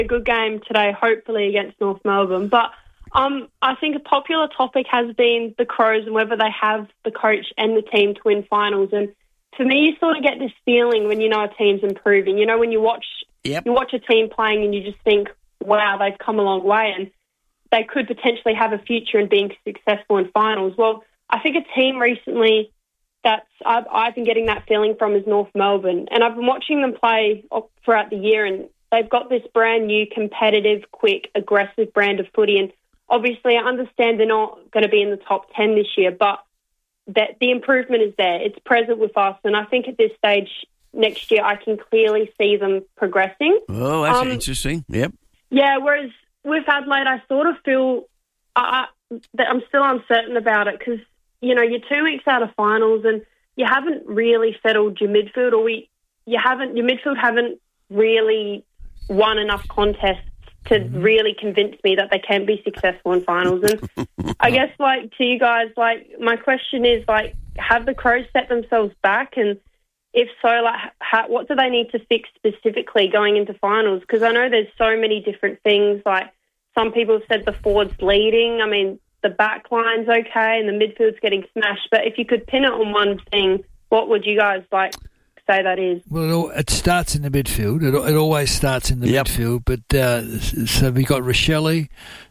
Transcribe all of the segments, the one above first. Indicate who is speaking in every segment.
Speaker 1: a good game today, hopefully against North Melbourne. But I think a popular topic has been the Crows and whether they have the coach and the team to win finals. And for me, you sort of get this feeling when you know a team's improving. You know, when you watch a team playing and you just think, wow, they've come a long way and they could potentially have a future in being successful in finals. Well, I think a team recently that I've been getting that feeling from is North Melbourne. And I've been watching them play throughout the year, and they've got this brand new, competitive, quick, aggressive brand of footy. And obviously I understand they're not going to be in the top 10 this year, but that the improvement is there. It's present with us. And I think at this stage next year I can clearly see them progressing.
Speaker 2: Oh, that's interesting. Yep.
Speaker 1: Yeah, whereas with Adelaide, I sort of feel that I'm still uncertain about it because, you know, you're 2 weeks out of finals and you haven't really settled your midfield, your midfield haven't really won enough contests to really convince me that they can be successful in finals. And I guess, like, to you guys, like, my question is, like, have the Crows set themselves back? And if so, like, what do they need to fix specifically going into finals? Because I know there's so many different things. Like, some people have said the forward's leading. I mean, the back line's okay and the midfield's getting smashed. But if you could pin it on one thing, what would you guys, like, say that is?
Speaker 3: Well, it starts in the midfield. It always starts in the midfield. But so we got Rochelle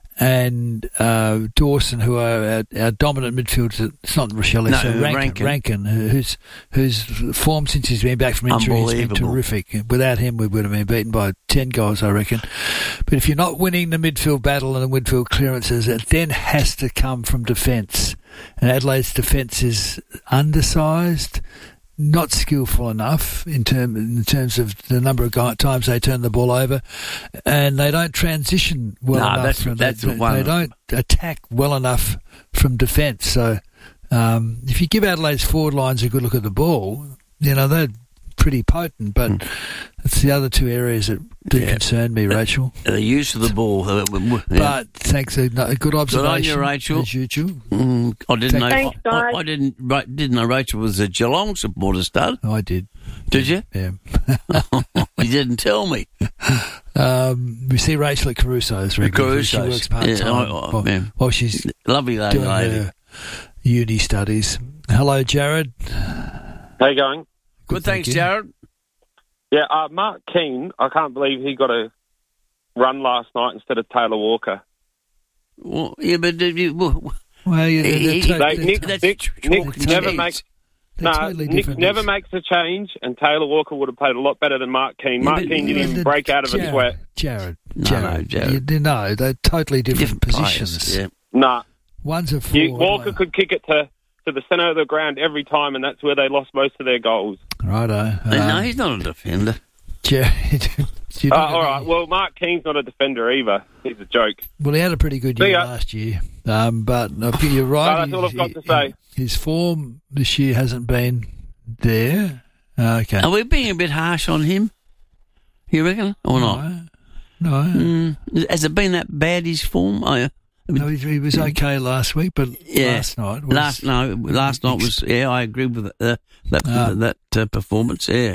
Speaker 3: and Dawson, who are our dominant midfielders. It's not Rochelle, so Rankin, whose form since he's been back from injury has been terrific. Without him, we would have been beaten by 10 goals, I reckon. But if you're not winning the midfield battle and the midfield clearances, it then has to come from defence. And Adelaide's defence is undersized, not skillful enough in terms of the number of times they turn the ball over, and they don't transition well enough. They don't attack well enough from defence. So if you give Adelaide's forward lines a good look at the ball, you know, they're pretty potent, but it's the other two areas that do concern me, Rachel.
Speaker 2: The use of the ball.
Speaker 3: But thanks, a good observation.
Speaker 2: Good on you, Rachel.
Speaker 3: As usual.
Speaker 2: I didn't know.
Speaker 1: Thanks, guys.
Speaker 2: I didn't know Rachel was a Geelong supporter, Stud.
Speaker 3: Oh, I did.
Speaker 2: Did you?
Speaker 3: Yeah.
Speaker 2: You didn't tell me.
Speaker 3: We see Rachel at Caruso's regularly. She works part-time while she's
Speaker 2: lovely
Speaker 3: doing her uni studies. Hello, Jared.
Speaker 4: How you going?
Speaker 2: Good, thanks, Jared.
Speaker 4: Yeah, Mark Keane, I can't believe he got a run last night instead of Taylor Walker.
Speaker 2: Well, yeah, but Nick
Speaker 4: never makes a change, and Taylor Walker would have played a lot better than Mark Keane. Mark Keane didn't even break out of a sweat.
Speaker 3: Jared.
Speaker 2: No,
Speaker 3: they're totally different positions.
Speaker 2: Yeah.
Speaker 4: Nah.
Speaker 3: One's a forward.
Speaker 4: Walker could kick it to the centre of the ground every time, and that's where they lost most of their goals.
Speaker 3: Righto.
Speaker 2: No, he's not a defender.
Speaker 3: Jared.
Speaker 4: All right. Well, Mark Keane's not a defender either. He's a joke.
Speaker 3: Well, he had a pretty good year last year. But you're right.
Speaker 4: That's all I've got to say.
Speaker 3: His form this year hasn't been there. Okay.
Speaker 2: Are we being a bit harsh on him? You reckon? Or not?
Speaker 3: No.
Speaker 2: Has it been that bad, his form?
Speaker 3: No, he was okay last week, but last night was...
Speaker 2: Last night was... Yeah, I agree with that performance, yeah.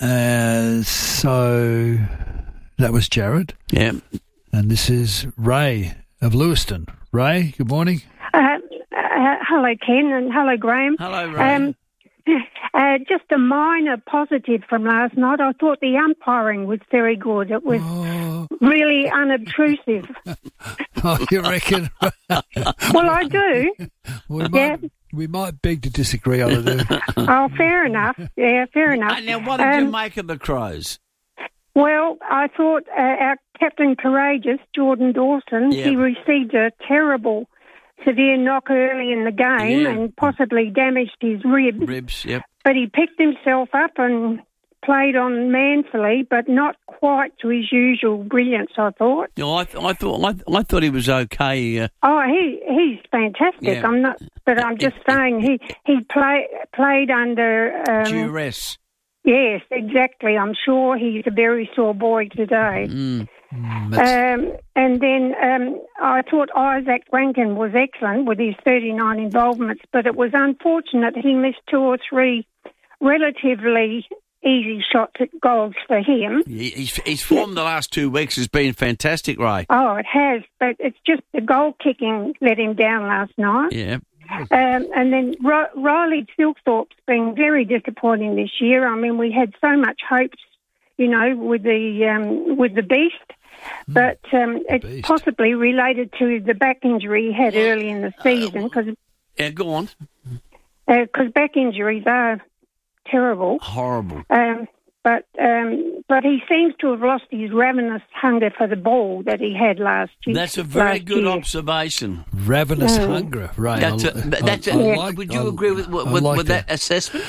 Speaker 3: So that was Jared.
Speaker 2: Yeah.
Speaker 3: And this is Ray of Lewiston. Ray, good morning.
Speaker 5: Hello, Ken, and hello, Graham.
Speaker 2: Hello, Ray.
Speaker 5: Just a minor positive from last night. I thought the umpiring was very good. It was really unobtrusive.
Speaker 3: Oh, you reckon?
Speaker 5: Well, I do.
Speaker 3: We might beg to disagree on it.
Speaker 5: Oh, fair enough. Yeah, fair enough.
Speaker 2: Now, what did you make of the Crows?
Speaker 5: Well, I thought our Captain Courageous, Jordan Dawson, he received a terrible severe knock early in the game and possibly damaged his ribs. Yep. But he picked himself up and played on manfully, but not quite to his usual brilliance, I thought.
Speaker 2: No, I thought he was okay.
Speaker 5: He's fantastic.
Speaker 2: Yeah.
Speaker 5: I'm just saying he played under
Speaker 2: duress.
Speaker 5: Yes, exactly. I'm sure he's a very sore boy today. And then I thought Isaac Rankin was excellent with his 39 involvements, but it was unfortunate he missed 2 or 3 relatively easy shots at goals for him.
Speaker 2: His form the last 2 weeks has been fantastic, Ray.
Speaker 5: Oh, it has, but it's just the goal kicking let him down last night.
Speaker 2: Yeah.
Speaker 5: And then Riley Silkthorpe's been very disappointing this year. I mean, we had so much hopes, with the Beast, but it's possibly related to the back injury he had early in the season.
Speaker 2: Yeah, go on.
Speaker 5: Because back injuries are terrible.
Speaker 2: Horrible.
Speaker 5: But he seems to have lost his ravenous hunger for the ball that he had last year.
Speaker 2: That's a very good observation.
Speaker 3: Ravenous hunger, right?
Speaker 2: Would you agree with that assessment?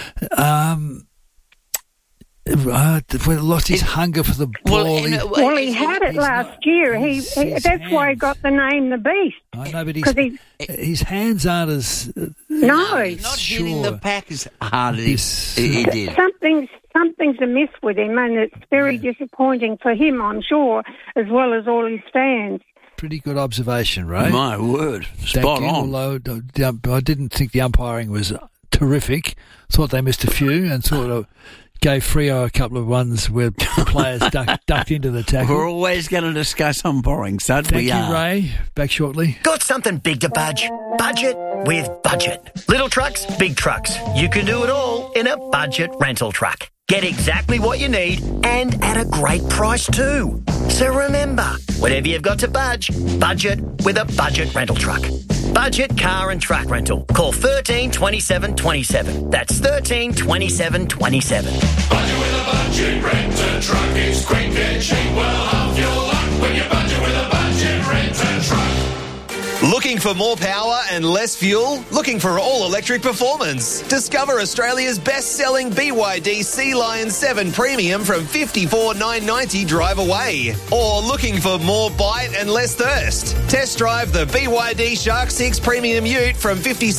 Speaker 3: Lost his hunger for the ball.
Speaker 5: He had it last year. That's why he got the name the Beast.
Speaker 3: I know, but his hands aren't as...
Speaker 5: No.
Speaker 2: He's not hitting the pack as hard as he did.
Speaker 5: Something's amiss with him, and it's very disappointing for him, I'm sure, as well as all his fans.
Speaker 3: Pretty good observation, Ray.
Speaker 2: My word. Spot on.
Speaker 3: Although I didn't think the umpiring was terrific. Thought they missed a few and sort of... gave Freo a couple of ones where players ducked into the tackle.
Speaker 2: We're always going to discuss umpiring, so
Speaker 3: Thank you, Ray. Back shortly.
Speaker 6: Got something big to budge? Budget with Budget. Little trucks, big trucks. You can do it all in a budget rental truck. Get exactly what you need and at a great price too. So remember, whatever you've got to budget with a budget rental truck. Budget car and truck rental. Call 13 27 27. That's 13 27 27.
Speaker 7: Budget with a budget renter truck is quick and cheap. Well, half your luck when you budget with a budget renter truck.
Speaker 8: Looking for more power and less fuel? Looking for all-electric performance? Discover Australia's best-selling BYD Sea Lion 7 Premium from $54,990 drive away. Or looking for more bite and less thirst? Test drive the BYD Shark 6 Premium Ute from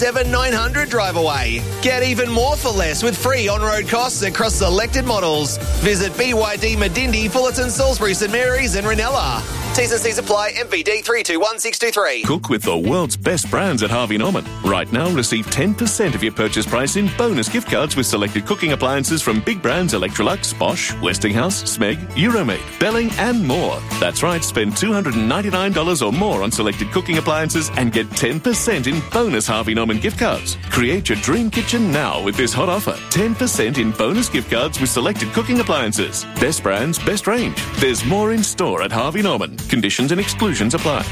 Speaker 8: $57,900 drive away. Get even more for less with free on-road costs across selected models. Visit BYD Medindi, Fullerton, Salisbury, St Mary's and Ranella. T's and C's apply. MVD 321623.
Speaker 9: Cook with the world's best brands at Harvey Norman. Right now, receive 10% of your purchase price in bonus gift cards with selected cooking appliances from big brands Electrolux, Bosch, Westinghouse, Smeg, Euromade, Belling and more. That's right, spend $299 or more on selected cooking appliances and get 10% in bonus Harvey Norman gift cards. Create your dream kitchen now with this hot offer. 10% in bonus gift cards with selected cooking appliances. Best brands, best range. There's more in store at Harvey Norman. Conditions and exclusions apply.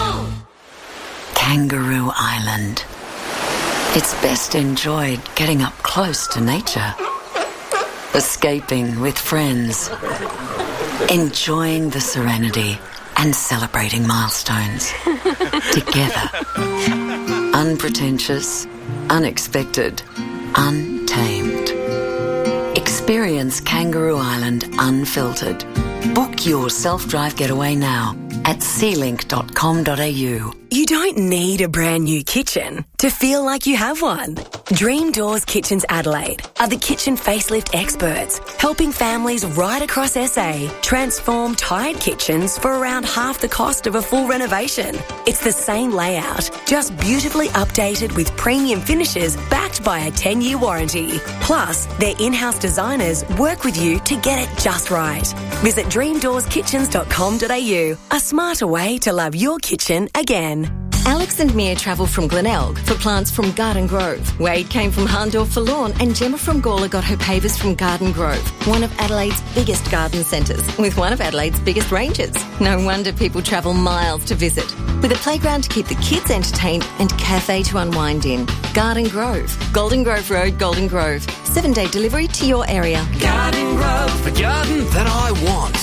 Speaker 10: Kangaroo Island. It's best enjoyed getting up close to nature. Escaping with friends. Enjoying the serenity and celebrating milestones. Together. Unpretentious, unexpected, untamed. Experience Kangaroo Island unfiltered. Book your self-drive getaway now at sealink.com.au.
Speaker 11: You don't need a brand new kitchen to feel like you have one. Dream Doors Kitchens Adelaide are the kitchen facelift experts, helping families right across SA transform tired kitchens for around half the cost of a full renovation. It's the same layout, just beautifully updated with premium finishes backed by a 10-year warranty. Plus, their in-house designers work with you to get it just right. Visit dreamdoorskitchens.com.au, a smarter way to love your kitchen again.
Speaker 12: Alex and Mia travelled from Glenelg for plants from Garden Grove. Wade came from Harndorf for lawn, and Gemma from Gawler got her pavers from Garden Grove, one of Adelaide's biggest garden centres, with one of Adelaide's biggest ranges. No wonder people travel miles to visit. With a playground to keep the kids entertained and cafe to unwind in. Garden Grove, Golden Grove Road, Golden Grove. 7-day delivery to your area.
Speaker 6: Garden Grove, the garden that I want.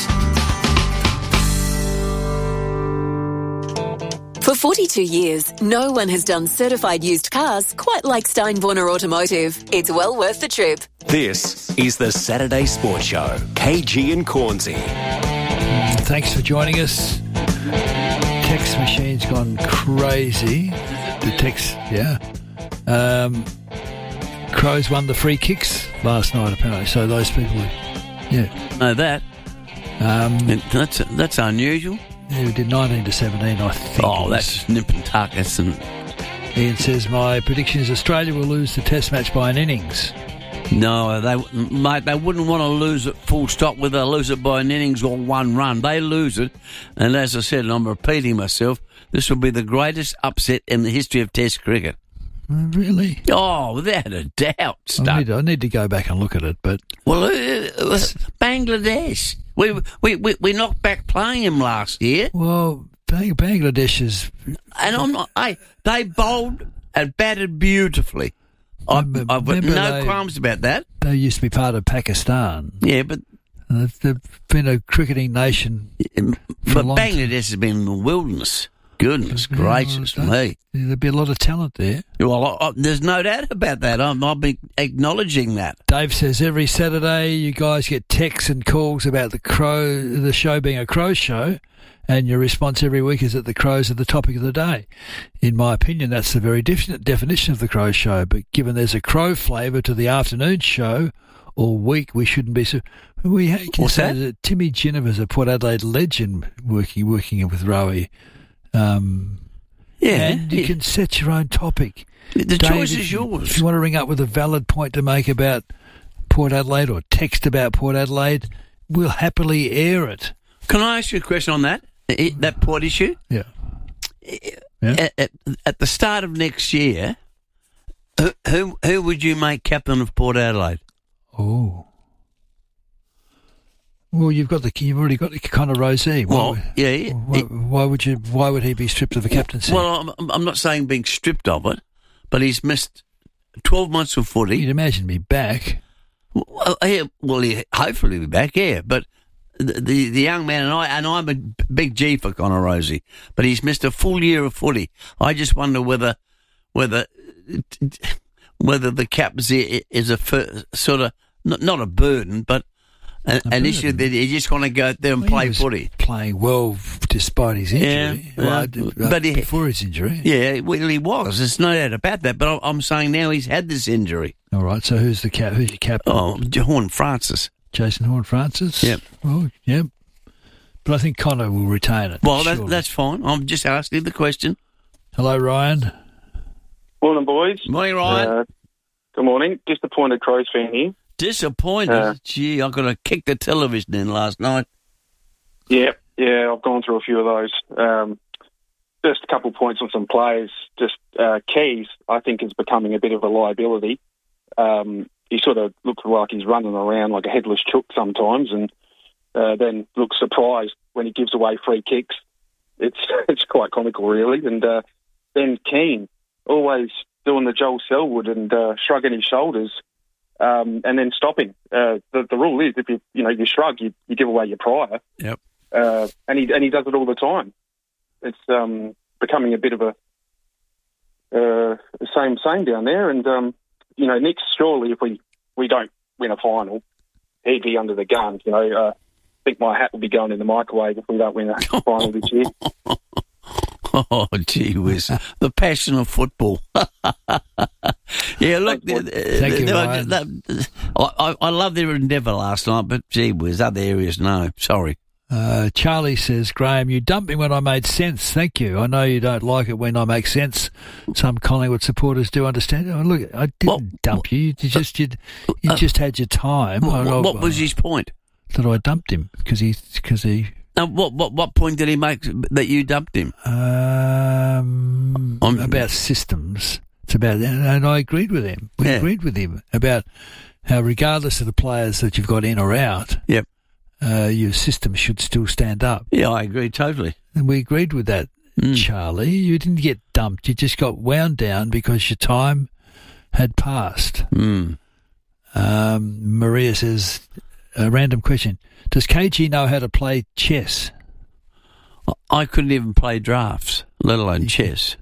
Speaker 11: For 42 years, no one has done certified used cars quite like Steinborner Automotive. It's well worth the trip.
Speaker 13: This is the Saturday Sports Show. KG and Cornsey.
Speaker 3: Thanks for joining us. Text machine's gone crazy. The text, yeah. Crows won the free kicks last night, apparently. So those people, yeah.
Speaker 2: Know that. That's unusual.
Speaker 3: Yeah, we did 19-17, I think.
Speaker 2: Oh, that's nip and tuckus. And
Speaker 3: Ian says, my prediction is Australia will lose the test match by an innings.
Speaker 2: No, they wouldn't want to lose it full stop, whether they lose it by an innings or one run. They lose it, and as I said, and I'm repeating myself, this will be the greatest upset in the history of Test cricket.
Speaker 3: Really?
Speaker 2: Oh, without a doubt,
Speaker 3: I need to go back and look at it, but...
Speaker 2: Well, Bangladesh. We knocked back playing him last year.
Speaker 3: Well, Bangladesh is...
Speaker 2: And I'm not... they bowled and batted beautifully. I've got no qualms about that.
Speaker 3: They used to be part of Pakistan.
Speaker 2: Yeah, but...
Speaker 3: They've been a cricketing nation.
Speaker 2: But Bangladesh has been in the wilderness. Goodness gracious me.
Speaker 3: There'd be a lot of talent there.
Speaker 2: Well, there's no doubt about that. I'll be acknowledging that.
Speaker 3: Dave says every Saturday you guys get texts and calls about the show being a Crow show, and your response every week is that the Crows are the topic of the day. In my opinion, that's the very definition of the Crow show, but given there's a Crow flavour to the afternoon show all week, we shouldn't be...
Speaker 2: What's that?
Speaker 3: Timmy Ginniver's a Port Adelaide legend working with Rowie. And you can set your own topic.
Speaker 2: The
Speaker 3: Dave,
Speaker 2: choice is yours.
Speaker 3: If you want to ring up with a valid point to make about Port Adelaide or text about Port Adelaide, we'll happily air it.
Speaker 2: Can I ask you a question on that? That Port issue?
Speaker 3: Yeah.
Speaker 2: At the start of next year, who would you make captain of Port Adelaide?
Speaker 3: Oh. Well, you've already got Connor Rosey. Why would he be stripped of the captaincy?
Speaker 2: Well, I'm not saying being stripped of it, but he's missed 12 months of footy.
Speaker 3: You'd imagine he'd be back.
Speaker 2: Well, he hopefully be back, yeah. But the young man, and I'm a big G for Connor Rosey, but he's missed a full year of footy. I just wonder whether the captaincy is a sort of not a burden, but an issue that he's just going to go out there and play footy.
Speaker 3: Playing well despite his injury. Before his injury.
Speaker 2: Yeah, well, he was. There's no doubt about that. But I'm saying now he's had this injury.
Speaker 3: All right. So who's your captain?
Speaker 2: Oh, Horne-Francis.
Speaker 3: Jason Horne-Francis.
Speaker 2: Yep.
Speaker 3: Oh, yeah. But I think Connor will retain it.
Speaker 2: Well, that's fine. I'm just asking the question.
Speaker 3: Hello, Ryan.
Speaker 14: Morning, boys.
Speaker 2: Morning, Ryan.
Speaker 14: Good morning. Disappointed Crows fan here.
Speaker 2: Disappointed? Gee, I got to kick the television in last night.
Speaker 14: Yeah, I've gone through a few of those. Just a couple of points on some players. Just Keys, I think, is becoming a bit of a liability. He sort of looks like he's running around like a headless chook sometimes, and then looks surprised when he gives away free kicks. It's quite comical, really. And then Keane, always doing the Joel Selwood and shrugging his shoulders. And then stopping. The rule is if you shrug, you give away your prior.
Speaker 2: Yep.
Speaker 14: And he does it all the time. It's becoming a bit of a same down there. And Nick, surely if we don't win a final, he'd be under the gun. I think my hat will be going in the microwave if we don't win a final this year.
Speaker 2: Oh, gee whiz. The passion of football. Yeah, look.
Speaker 3: Thank you, Ryan.
Speaker 2: I love their endeavour last night, but gee whiz, other areas, no. Sorry.
Speaker 3: Charlie says, Graham, you dumped me when I made sense. Thank you. I know you don't like it when I make sense. Some Collingwood supporters do understand. Oh, look, I didn't dump you. You just had your time.
Speaker 2: What was his point?
Speaker 3: That I dumped him because he.
Speaker 2: Now, what point did he make that you dumped him?
Speaker 3: About systems. It's about that, and I agreed with him. We agreed with him about how, regardless of the players that you've got in or out,
Speaker 2: yep,
Speaker 3: your system should still stand up.
Speaker 2: Yeah, I agree totally.
Speaker 3: And we agreed with that, Charlie. You didn't get dumped. You just got wound down because your time had passed. Maria says, a random question. Does KG know how to play chess?
Speaker 2: I couldn't even play drafts, let alone chess.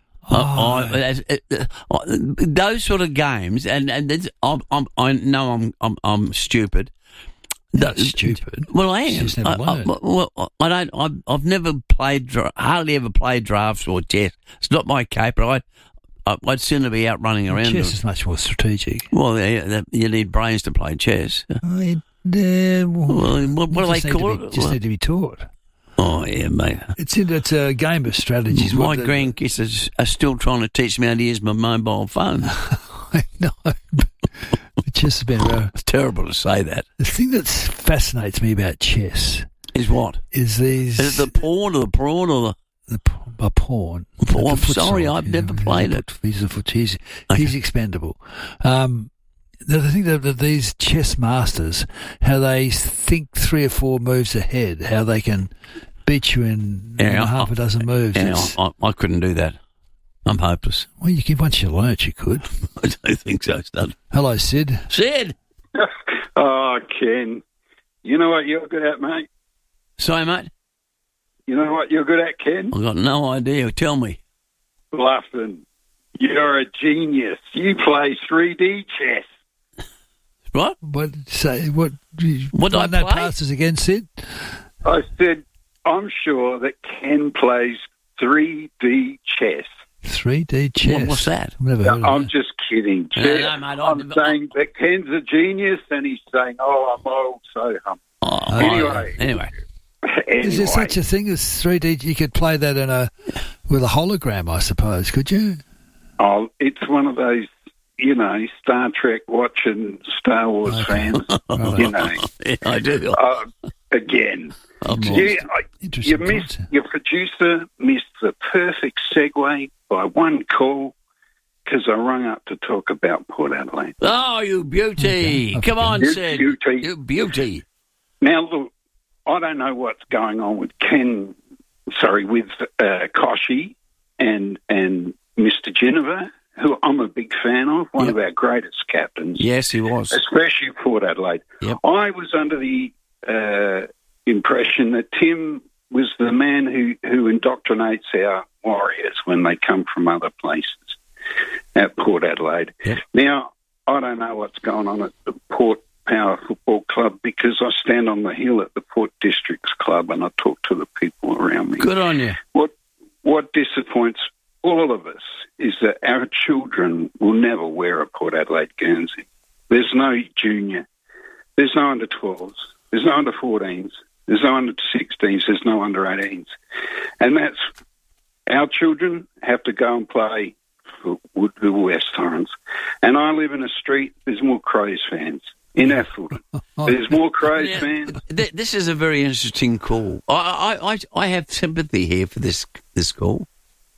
Speaker 2: Those sort of games, and I know I'm stupid.
Speaker 3: Not stupid.
Speaker 2: Well, I am.
Speaker 3: Just never learned.
Speaker 2: I don't. I've never played, hardly ever played drafts or chess. It's not my caper. I'd sooner be out running around.
Speaker 3: Chess is much more strategic.
Speaker 2: Well, you need brains to play chess.
Speaker 3: What do they call it? Just need to be taught.
Speaker 2: Oh, yeah, mate.
Speaker 3: It's a game of strategies.
Speaker 2: My grandkids are still trying to teach me how to use my mobile phone.
Speaker 3: I know. But Chess has been around.
Speaker 2: It's terrible to say that.
Speaker 3: The thing that fascinates me about chess
Speaker 2: is what?
Speaker 3: Is these...
Speaker 2: Is it the pawn or the prawn or
Speaker 3: a pawn?
Speaker 2: I'm sorry, I've never played it.
Speaker 3: He's a foot. He's expendable. The thing that these chess masters, how they think 3 or 4 moves ahead, how they can beat you in half a dozen moves.
Speaker 2: I couldn't do that. I'm hopeless.
Speaker 3: Well, once you learnt, you could.
Speaker 2: I don't think so, Stud.
Speaker 3: Hello, Sid.
Speaker 2: Sid!
Speaker 15: Oh, Ken. You know what you're good at, mate?
Speaker 2: Sorry, mate?
Speaker 15: You know what you're good at, Ken?
Speaker 2: I've got no idea. Tell me.
Speaker 15: Bluffing. You're a genius. You play 3D chess.
Speaker 2: What?
Speaker 3: What do I
Speaker 2: play?
Speaker 3: passes again, Sid?
Speaker 15: I said, I'm sure that Ken plays 3D chess.
Speaker 3: 3D chess?
Speaker 2: What's that?
Speaker 3: I've never heard of
Speaker 15: I'm
Speaker 3: that.
Speaker 15: just kidding.
Speaker 2: No, mate,
Speaker 15: I'm saying that Ken's a genius, and he's saying, I'm old, so
Speaker 2: Anyway.
Speaker 3: Is there such a thing as 3D? You could play that with a hologram, I suppose, could you?
Speaker 15: Oh, it's one of those, Star Trek watching Star Wars fans.
Speaker 2: Yeah, I do.
Speaker 15: Again. Your producer missed the perfect segue by one call because I rung up to talk about Port Adelaide.
Speaker 2: Oh, you beauty. Okay. Come on, Sid. You beauty.
Speaker 15: Now, look, I don't know what's going on with with Koshy and Mr. Geneva, who I'm a big fan of, one of our greatest captains.
Speaker 2: Yes, he was.
Speaker 15: Especially Port Adelaide.
Speaker 2: Yep. I
Speaker 15: was under the impression that Tim was the man who indoctrinates our warriors when they come from other places at Port Adelaide.
Speaker 2: Yep.
Speaker 15: Now, I don't know what's going on at the Port Power Football Club because I stand on the hill at the Port Districts Club and I talk to the people around me.
Speaker 2: Good on you.
Speaker 15: What disappoints all of us is that our children will never wear a Port Adelaide Guernsey. There's no junior. There's no under 12s. There's no under 14s. There's no under 16s. There's no under 18s. And that's our children have to go and play for Woodville West Torrens. And I live in a street, there's more Crows fans. In Atherton. There's more Crows fans.
Speaker 2: This is a very interesting call. I have sympathy here for this call.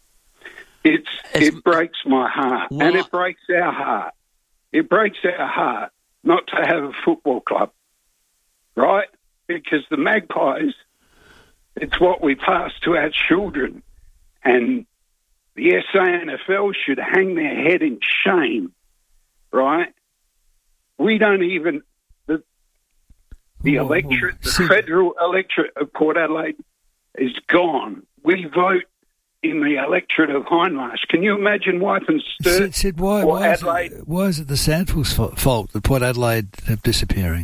Speaker 15: It breaks my heart, and it breaks our heart. It breaks our heart not to have a football club, right? Because the Magpies, it's what we pass to our children, and the SANFL should hang their head in shame, right? We don't even the electorate, the federal electorate of Port Adelaide is gone. We vote in the electorate of Hindmarsh. Can you imagine wiping Sturt?
Speaker 3: Sid, why is it the SANFL's fault that Port Adelaide are disappearing?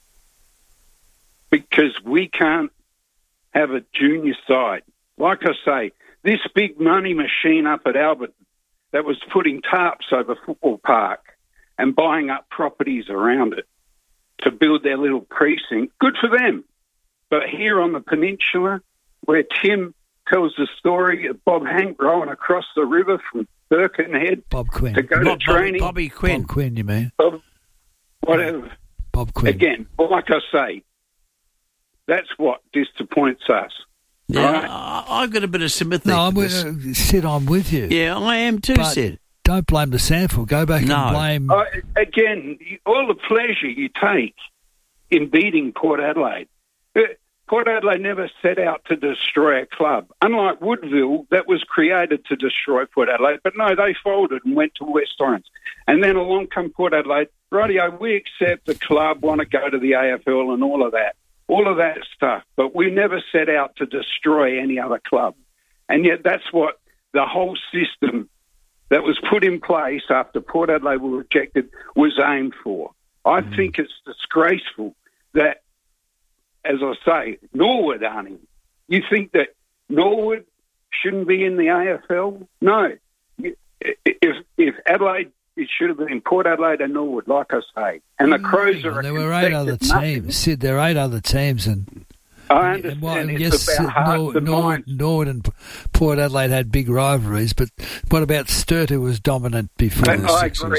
Speaker 15: Because we can't have a junior side. Like I say, this big money machine up at Albert that was putting tarps over Football Park and buying up properties around it to build their little precinct, good for them. But here on the peninsula, where Tim tells the story of Bob Hank rowing across the river from Birkenhead
Speaker 3: Bob Quinn.
Speaker 15: to go to training.
Speaker 2: Bobby Quinn.
Speaker 3: Bob Quinn, you mean?
Speaker 15: Whatever.
Speaker 3: Bob Quinn.
Speaker 15: Again, like I say, that's what disappoints us.
Speaker 2: Yeah,
Speaker 15: right?
Speaker 2: I've got a bit of sympathy.
Speaker 3: No,
Speaker 2: Sid,
Speaker 3: I'm with you.
Speaker 2: Yeah, I am too, Sid.
Speaker 3: Don't blame the SANFL. Go back and blame...
Speaker 15: Again, all the pleasure you take in beating Port Adelaide. Port Adelaide never set out to destroy a club. Unlike Woodville, that was created to destroy Port Adelaide. But no, they folded and went to West Torrens. And then along come Port Adelaide. Rightio, we accept the club, want to go to the AFL and all of that stuff. But we never set out to destroy any other club. And yet that's what the whole system that was put in place after Port Adelaide were rejected was aimed for. I think it's disgraceful that, as I say, Norwood, Arnie, you think that Norwood shouldn't be in the AFL? No. If Adelaide, it should have been Port Adelaide and Norwood, like I say. And the Crows are...
Speaker 3: There were 8 other teams. Sid, there are 8 other teams and...
Speaker 15: I understand it's about hearts and minds.
Speaker 3: Norwood and Port Adelaide had big rivalries, but what about Sturt, who was dominant before?
Speaker 15: I agree.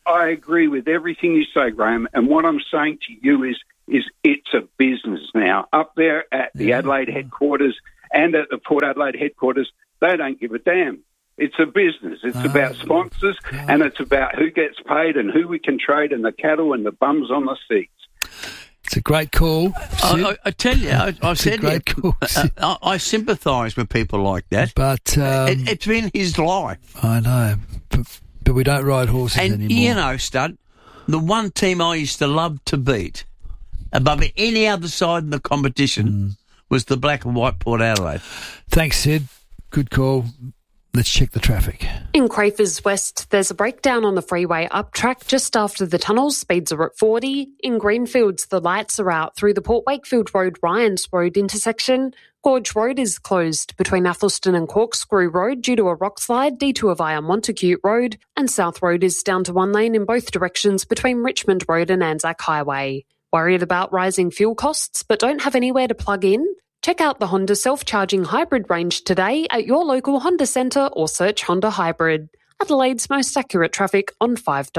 Speaker 15: I agree with everything you say, Graham. And what I'm saying to you is it's a business now. Up there at the Adelaide headquarters and at the Port Adelaide headquarters, they don't give a damn. It's a business. It's about sponsors and it's about who gets paid and who we can trade and the cattle and the bums on the seats.
Speaker 3: It's a great call.
Speaker 2: I tell you, I've said
Speaker 3: great call.
Speaker 2: I sympathise with people like that.
Speaker 3: But
Speaker 2: it's been his life.
Speaker 3: I know, but we don't ride horses
Speaker 2: and
Speaker 3: anymore.
Speaker 2: You know, Stud, the one team I used to love to beat above any other side in the competition was the black and white Port Adelaide.
Speaker 3: Thanks, Sid. Good call. Let's check the traffic.
Speaker 16: In Crafers West, there's a breakdown on the freeway up track just after the tunnels. Speeds are at 40. In Greenfields, the lights are out through the Port Wakefield Road Ryans Road intersection. Gorge Road is closed between Athelston and Corkscrew Road due to a rock slide, detour via Montacute Road, and South Road is down to one lane in both directions between Richmond Road and Anzac Highway. Worried about rising fuel costs but don't have anywhere to plug in? Check out the Honda self-charging hybrid range today at your local Honda Centre or search Honda Hybrid. Adelaide's most accurate traffic on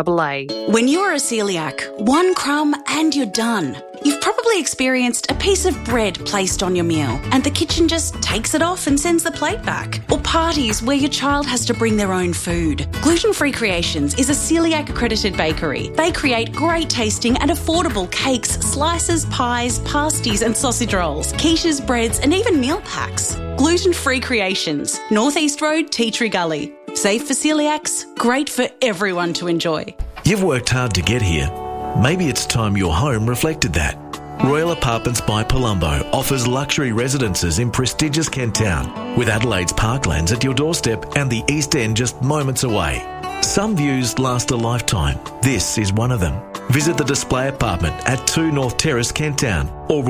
Speaker 16: 5AA.
Speaker 17: When you're a celiac, one crumb and you're done. You've probably experienced a piece of bread placed on your meal and the kitchen just takes it off and sends the plate back. Or parties where your child has to bring their own food. Gluten Free Creations is a celiac accredited bakery. They create great tasting and affordable cakes, slices, pies, pasties and sausage rolls, quiches, breads and even meal packs. Gluten Free Creations, North East Road, Tea Tree Gully. Safe for celiacs, great for everyone to enjoy.
Speaker 18: You've worked hard to get here. Maybe it's time your home reflected that. Royal Apartments by Palumbo offers luxury residences in prestigious Kent Town, with Adelaide's parklands at your doorstep and the East End just moments away. Some views last a lifetime. This is one of them. Visit the display apartment at 2 North Terrace, Kent Town, or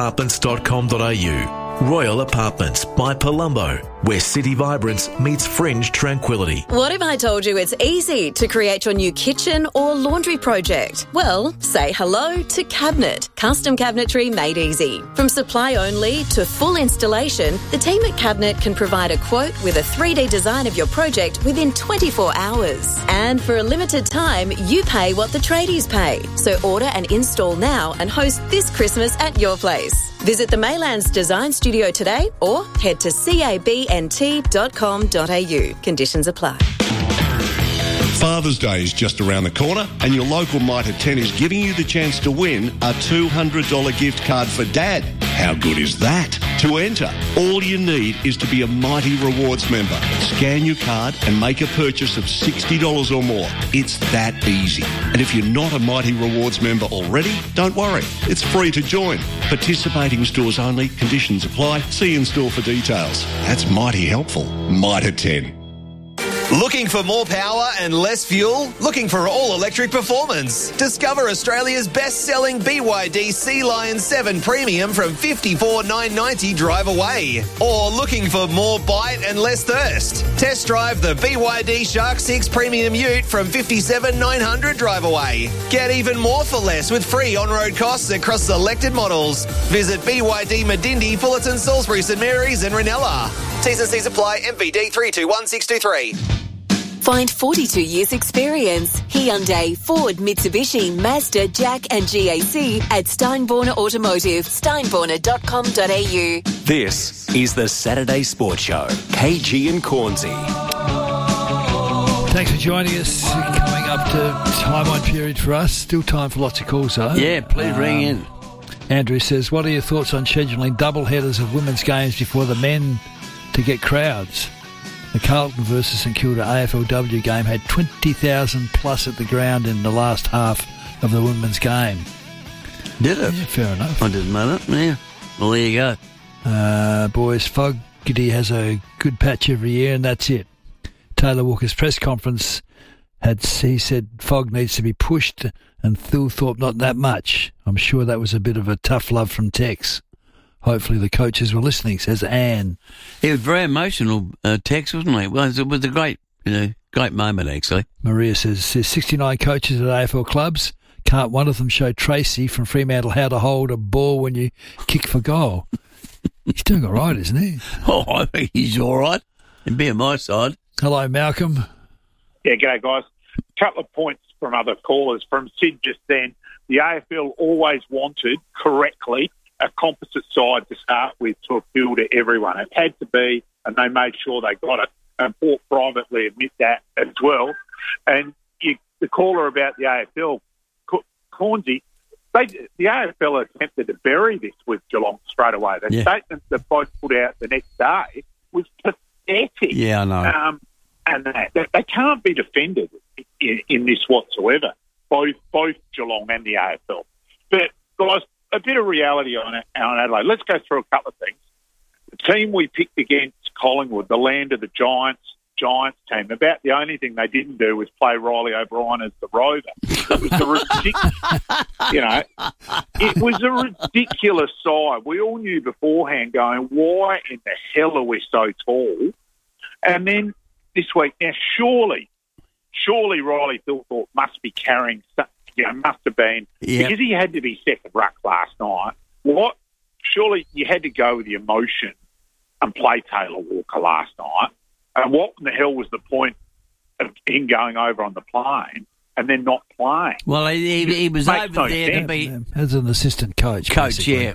Speaker 18: royalapartments.com.au. Royal Apartments by Palumbo, where city vibrance meets fringe tranquility.
Speaker 12: What if I told you it's easy to create your new kitchen or laundry project? Well, say hello to Cabinet. Custom cabinetry made easy. From supply only to full installation, the team at Cabinet can provide a quote with a 3D design of your project within 24 hours. And for a limited time, you pay what the tradies pay. So order and install now and host this Christmas at your place. Visit the Maylands Design Studio today or head to cabnt.com.au. Conditions apply.
Speaker 19: Father's Day is just around the corner and your local Mitre 10 is giving you the chance to win a $200 gift card for Dad. How good is that? To enter, all you need is to be a Mighty Rewards member. Scan your card and make a purchase of $60 or more. It's that easy. And if you're not a Mighty Rewards member already, don't worry. It's free to join. Participating stores only. Conditions apply. See in store for details. That's mighty helpful. Mitre 10.
Speaker 8: Looking for more power and less fuel? Looking for all-electric performance? Discover Australia's best-selling BYD Sea Lion 7 Premium from $54,990 drive away. Or looking for more bite and less thirst? Test drive the BYD Shark 6 Premium Ute from $57,900 drive away. Get even more for less with free on-road costs across selected models. Visit BYD Medindi, Fullerton, Salisbury, St Mary's and Ranella. T's and C's apply. MVD 321623.
Speaker 11: Find 42 years experience. Hyundai, Ford, Mitsubishi, Mazda, Jack and GAC at Steinborner Automotive. Steinborner.com.au.
Speaker 13: This is the Saturday Sports Show. KG and Cornsey.
Speaker 3: Thanks for joining us. Coming up to time-on period for us. Still time for lots of calls, though.
Speaker 2: Yeah, please ring in.
Speaker 3: Andrew says, what are your thoughts on scheduling double headers of women's games before the men to get crowds? The Carlton versus St Kilda AFLW game had 20,000 plus at the ground in the last half of the women's game.
Speaker 2: Did it?
Speaker 3: Yeah, fair enough.
Speaker 2: I didn't know that. Yeah. Well, there you
Speaker 3: go. Boys, Fogarty has a good patch every year, and that's it. Taylor Walker's press conference he said Fog needs to be pushed, and Thilthorpe not that much. I'm sure that was a bit of a tough love from Tex. Hopefully the coaches were listening, says Anne.
Speaker 2: It was very emotional, Tex, wasn't it? Well, it was a great moment, actually.
Speaker 3: Maria says 69 coaches at AFL clubs. Can't one of them show Tracy from Fremantle how to hold a ball when you kick for goal? He's doing all right, isn't he?
Speaker 2: Oh, I think he's all right. He'd be on my side.
Speaker 3: Hello, Malcolm.
Speaker 20: Yeah, g'day, guys. Couple of points. from other callers, from Sid just then, the AFL always wanted, correctly, a composite side to start with to appeal to everyone. It had to be, and they made sure they got it, and Port privately admit that as well. And the caller about the AFL, Cornsey, the AFL attempted to bury this with Geelong straight away. The statement that both put out the next day was pathetic.
Speaker 2: Yeah, I know.
Speaker 20: And they can't be defended in this whatsoever, both Geelong and the AFL. But, guys, a bit of reality on Adelaide. Let's go through a couple of things. The team we picked against Collingwood, the land of the Giants team, about the only thing they didn't do was play Riley O'Brien as the rover. It was a ridiculous side. We all knew beforehand going, why in the hell are we so tall? And then this week, now surely Riley Thilthorpe must be carrying, must have been, because he had to be second ruck last night. Surely you had to go with the emotion and play Taylor Walker last night. And what in the hell was the point of him going over on the plane and then not playing?
Speaker 2: Well, he was over there to be
Speaker 3: as an assistant coach.
Speaker 2: Yeah.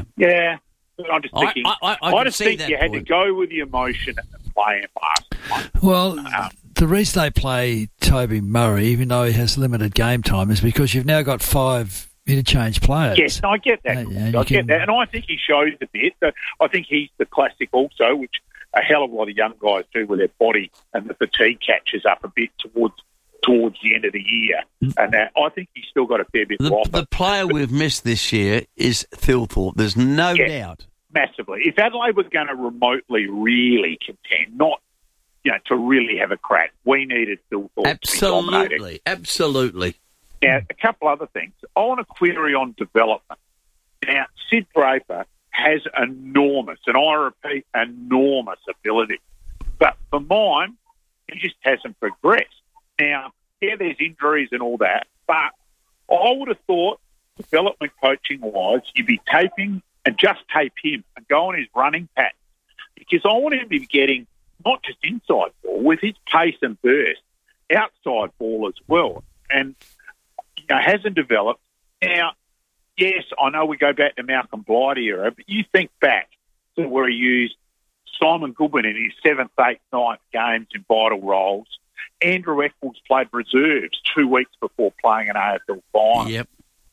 Speaker 20: But I'm just thinking. I just think you had to go with the emotion and play him last night.
Speaker 3: Well, the reason they play Toby Murray, even though he has limited game time, is because you've now got 5 interchange players.
Speaker 20: Yes, I get that. I get that, and I think he shows a bit. I think he's the classic also, which a hell of a lot of young guys do with their body, and the fatigue catches up a bit towards the end of the year. And I think he's still got a fair bit to offer.
Speaker 2: The player we've missed this year is Thilthorpe. There's no doubt.
Speaker 20: Massively. If Adelaide was going to remotely really contend, not to really have a crack, we needed Thilthorpe to be dominating.
Speaker 2: Absolutely.
Speaker 20: Now, a couple other things. I want to query on development. Now, Sid Draper has enormous, and I repeat, enormous ability. But for mine, he just hasn't progressed. Now, there's injuries and all that, but I would have thought, development coaching-wise, you'd be taping and just tape him and go on his running pattern, because I want him to be getting not just inside ball, with his pace and burst, outside ball as well. And hasn't developed. Now, yes, I know we go back to Malcolm Blight era, but you think back to where he used Simon Goodwin in his 7th, 8th, 9th games in vital roles. Andrew Eccles played reserves 2 weeks before playing an AFL final.
Speaker 2: Yep.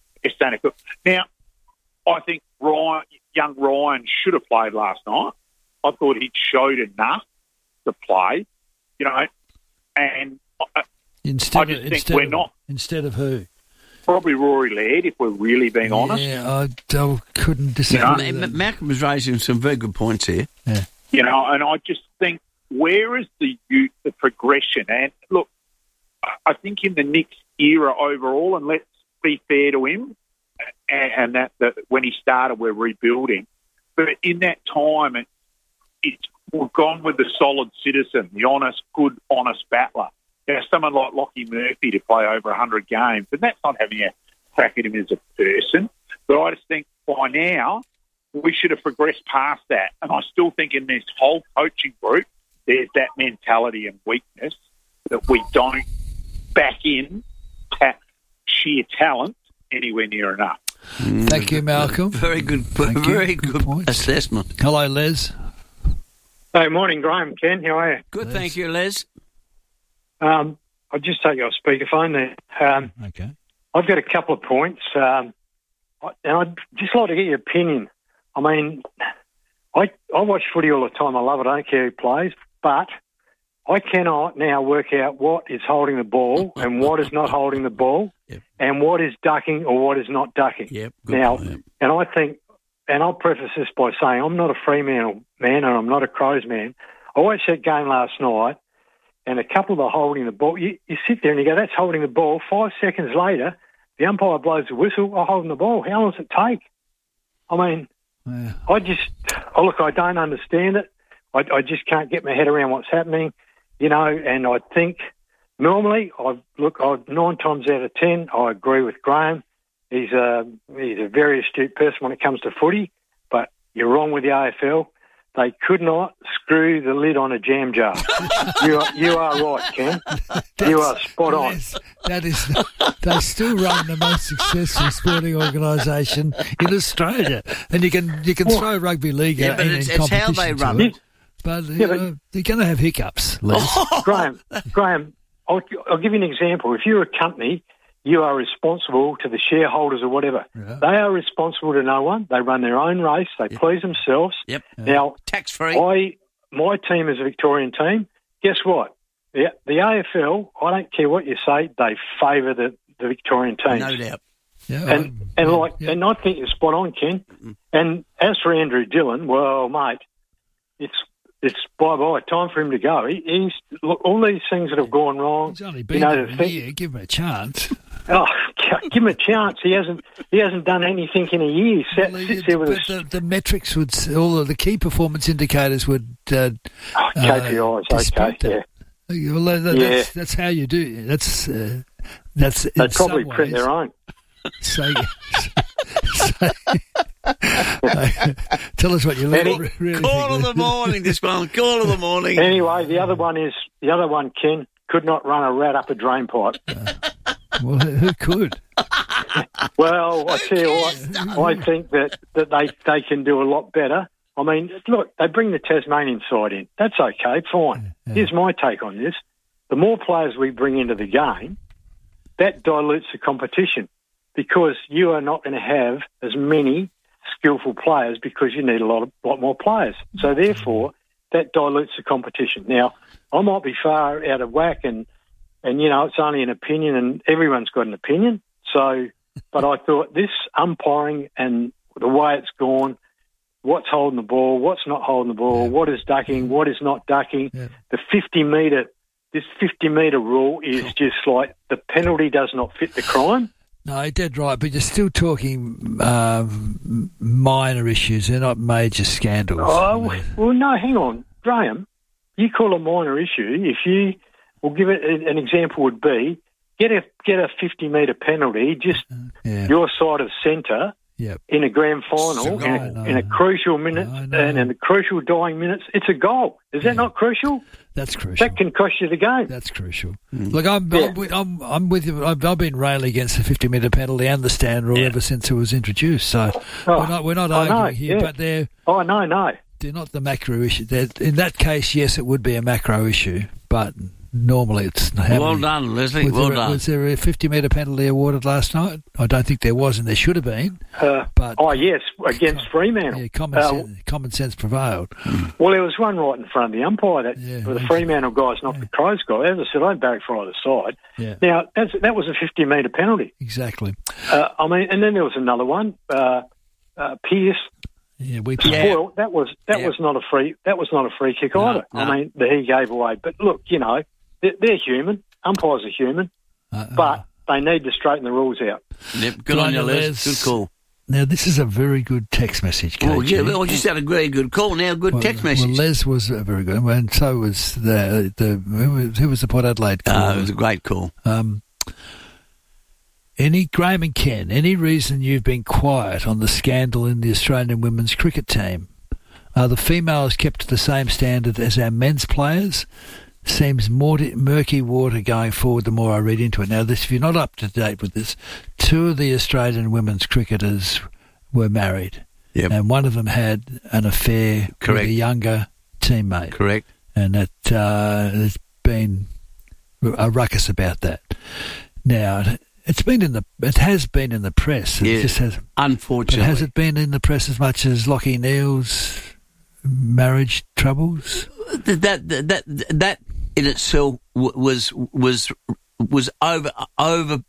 Speaker 20: Now, I think young Ryan should have played last night. I thought he'd showed enough to play, and
Speaker 3: Instead of who?
Speaker 20: Probably Rory Laird, if we're really being honest.
Speaker 3: Yeah, I couldn't disagree.
Speaker 2: Malcolm was raising some very good points here.
Speaker 3: Yeah.
Speaker 20: And I just think, where is the youth, the progression? And look, I think in the Knicks era overall, and let's be fair to him, and that when he started, we're rebuilding. But in that time, we've gone with the solid citizen, the good, honest battler. Someone like Lockie Murphy to play over 100 games, and that's not having a crack at him as a person. But I just think by now we should have progressed past that. And I still think in this whole coaching group, there's that mentality and weakness that we don't back in sheer talent anywhere near enough.
Speaker 3: Thank you, Malcolm.
Speaker 2: Very good assessment.
Speaker 3: Hello, Les.
Speaker 21: Hey, morning, Graham. Ken, how are you?
Speaker 2: Good, thank you, Les.
Speaker 21: I'll just take your speakerphone there.
Speaker 3: Okay.
Speaker 21: I've got a couple of points, and I'd just like to get your opinion. I mean, I watch footy all the time. I love it. I don't care who plays, but I cannot now work out what is holding the ball and what is not holding the ball, and what is ducking or what is not ducking. And I think, and I'll preface this by saying I'm not a Fremantle man and I'm not a Crows man. I watched that game last night, and a couple of the holding the ball, you sit there and you go, that's holding the ball. 5 seconds later, the umpire blows the whistle, I'm holding the ball. How long does it take? I mean, I don't understand it. I just can't get my head around what's happening, and I think normally, 9 times out of 10, I agree with Graham. He's a very astute person when it comes to footy, but you're wrong with the AFL. They could not screw the lid on a jam jar. You are right, Ken. You are spot on.
Speaker 3: That is, they still run the most successful sporting organisation in Australia, and you can throw rugby league out in
Speaker 2: it's
Speaker 3: competition.
Speaker 2: how they run it.
Speaker 3: But they're going to have hiccups, Les.
Speaker 21: Graham, I'll give you an example. If you're a company, you are responsible to the shareholders or whatever. Yeah. They are responsible to no one. They run their own race. They please themselves.
Speaker 2: Yep.
Speaker 21: Now,
Speaker 2: tax-free.
Speaker 21: My team is a Victorian team. Guess what? The AFL, I don't care what you say, they favour the Victorian teams.
Speaker 2: No doubt.
Speaker 21: Yeah, and I think you're spot on, Ken. Mm-hmm. And as for Andrew Dillon, well, mate, it's bye-bye. Time for him to go. He's look, all these things that have gone wrong.
Speaker 3: He's only been there a year. Give him a chance.
Speaker 21: Oh, give him a chance. He hasn't done anything in a year.
Speaker 3: The metrics would, all of the key performance indicators would.
Speaker 21: KPIs, okay, yeah.
Speaker 3: Well, that's how you do. That's.
Speaker 21: They probably print their own.
Speaker 3: Tell us what you really
Speaker 2: Call of the morning, this one. Call of the morning.
Speaker 21: Anyway, the other one, Ken, could not run a rat up a drain pipe.
Speaker 3: Well, who could?
Speaker 21: Well, I tell you what, I think that they can do a lot better. I mean, look, they bring the Tasmanian side in. That's okay, fine. Yeah. Here's my take on this. The more players we bring into the game, that dilutes the competition because you are not going to have as many skillful players because you need a lot more players. So therefore, that dilutes the competition. Now, I might be far out of whack and you know, it's only an opinion and everyone's got an opinion. So, but I thought this umpiring and the way it's gone, what's holding the ball, what's not holding the ball, what is ducking, what is not ducking, the 50-metre rule is just like the penalty does not fit the crime.
Speaker 3: No, you're dead right, but you're still talking minor issues. They're not major scandals.
Speaker 21: Oh, well, no, hang on. Graham, you call a minor issue. If you, we'll give it an example would be, get a 50-metre penalty, just your side of centre in a grand final, in a crucial minute, and in the crucial dying minutes, it's a goal. Is that not crucial?
Speaker 3: That's crucial.
Speaker 21: That can cost you the game.
Speaker 3: That's crucial. Look, I'm with you. I've been railing against the 50-metre penalty and the stand rule ever since it was introduced. So we're not arguing here, but they're.
Speaker 21: Oh no.
Speaker 3: They're not the macro issue. In that case, yes, it would be a macro issue, but normally it's not.
Speaker 2: Well done, Leslie. Well done.
Speaker 3: Was there a 50-metre penalty awarded last night? I don't think there was, and there should have been.
Speaker 21: Yes, against Fremantle.
Speaker 3: Yeah, common sense prevailed.
Speaker 21: Well, there was one right in front of the umpire that the Fremantle guys knocked the Crows guy. As I said, I barrack for either side.
Speaker 3: Yeah.
Speaker 21: Now, that was a 50-metre penalty.
Speaker 3: Exactly.
Speaker 21: I mean, and then there was another one, Pearce.
Speaker 3: Yeah,
Speaker 21: Well, that was not a free kick either.
Speaker 2: No.
Speaker 21: I mean, that he gave away. But look, you know, they're human. Umpires are human, but they need to straighten the rules out.
Speaker 2: Yep, good on you, Les. Good call.
Speaker 3: Now, this is a very good text message, KG.
Speaker 2: Oh, yeah, well, just had a very good call. Now, good text message.
Speaker 3: Well, Les was very good, and so was who was the Port Adelaide call?
Speaker 2: It was a great call.
Speaker 3: Graham and Ken, any reason you've been quiet on the scandal in the Australian women's cricket team? Are the females kept to the same standard as our men's players? Seems more murky water going forward the more I read into it. Now, if you're not up to date with this, 2 of the Australian women's cricketers were married.
Speaker 2: Yep.
Speaker 3: And one of them had an affair with a younger teammate.
Speaker 2: Correct.
Speaker 3: And there's been a ruckus about that. Now, it has been in the press.
Speaker 2: It
Speaker 3: just has,
Speaker 2: unfortunately.
Speaker 3: But has it been in the press as much as Lockie Neal's marriage troubles?
Speaker 2: That in itself was overblown,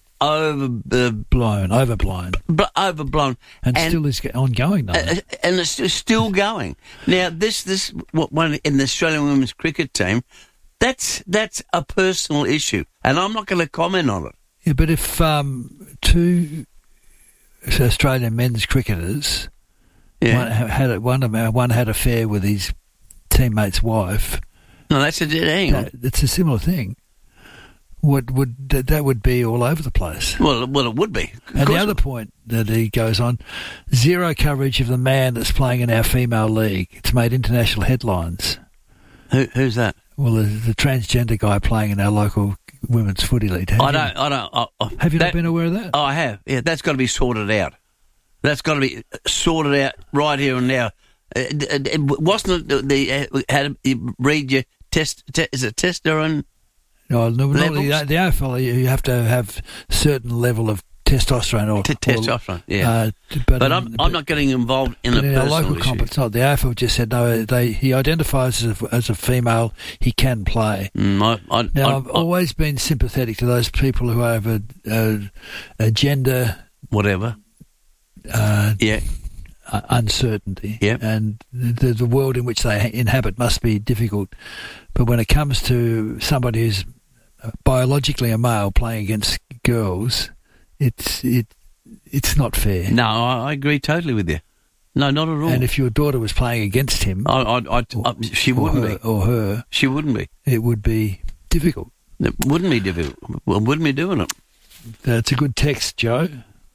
Speaker 3: and still is ongoing though.
Speaker 2: And it's still going. Now, this one in the Australian women's cricket team, that's a personal issue, and I'm not going to comment on it.
Speaker 3: Yeah, but if 2 Australian men's cricketers, one had an affair with his teammate's wife.
Speaker 2: No, that's a dead hang on.
Speaker 3: It's a similar thing. that would be all over the place.
Speaker 2: Well, it would be.
Speaker 3: And the other point that he goes on, zero coverage of the man that's playing in our female league. It's made international headlines.
Speaker 2: Who's that?
Speaker 3: Well, the transgender guy playing in our local women's footy league. Have you not been aware of that?
Speaker 2: Oh, I have. Yeah, that's got to be sorted out. That's got to be sorted out right here and now. Wasn't it had you read your test? Is it testosterone?
Speaker 3: No, normally the AFL you have to have certain level of testosterone or
Speaker 2: testosterone. Yeah, but I'm not getting involved in a personal
Speaker 3: local
Speaker 2: issue.
Speaker 3: comp. It's not. The AFL just said no. He identifies as a female. He can play. I've always been sympathetic to those people who have a gender
Speaker 2: whatever.
Speaker 3: Uncertainty, and the world in which they inhabit must be difficult. But when it comes to somebody who's biologically a male playing against girls, it's not fair.
Speaker 2: No, I agree totally with you. No, not at all.
Speaker 3: And if your daughter was playing against him,
Speaker 2: she wouldn't be,
Speaker 3: or her,
Speaker 2: she wouldn't be.
Speaker 3: It would be difficult.
Speaker 2: It wouldn't be difficult. Well, wouldn't be doing it.
Speaker 3: That's a good text, Joe.